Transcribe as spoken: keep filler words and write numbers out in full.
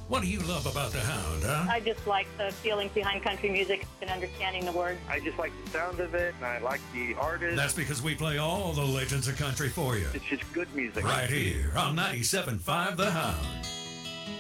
What do you love about the Hound, huh? I just like the feelings behind country music and understanding the words. I just like the sound of it, and I like the artist. That's because we play all the legends of country for you. It's just good music. Right here on ninety-seven point five The Hound.